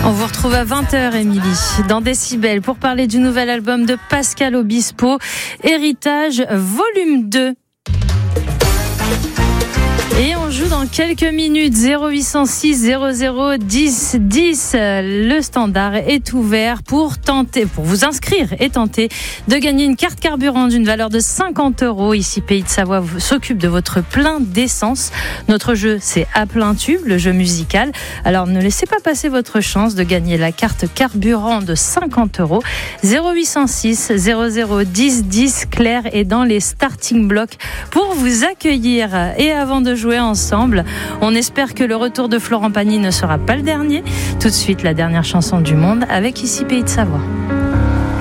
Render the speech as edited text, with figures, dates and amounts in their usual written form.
On vous retrouve à 20h, Émilie, dans Décibel, pour parler du nouvel album de Pascal Obispo, Héritage, volume 2. Et on joue dans quelques minutes. 0806 00 10 10. Le standard est ouvert pour vous inscrire et tenter de gagner une carte carburant d'une valeur de 50 €. Ici, Pays de Savoie s'occupe de votre plein d'essence. Notre jeu, c'est à plein tube, le jeu musical. Alors, ne laissez pas passer votre chance de gagner la carte carburant de 50 €. 0806 00 10 10. Claire est dans les starting blocks pour vous accueillir. Et avant de jouer ensemble, on espère que le retour de Florent Pagny ne sera pas le dernier. Tout de suite, la dernière chanson du monde avec Ici Pays de Savoie.